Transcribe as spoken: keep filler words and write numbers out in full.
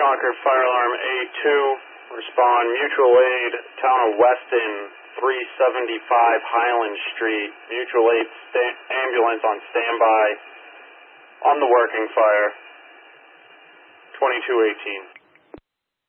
Concord Fire Alarm A two, respond mutual aid, Town of Weston, three seventy-five Highland Street, mutual aid sta- ambulance on standby on the working fire, twenty-two eighteen.